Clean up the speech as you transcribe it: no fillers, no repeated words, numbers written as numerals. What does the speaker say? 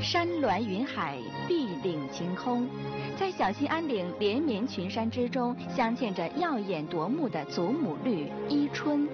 山峦云海，碧岭晴空，在小兴安岭连绵群山之中，镶嵌着耀眼夺目的祖母绿伊春。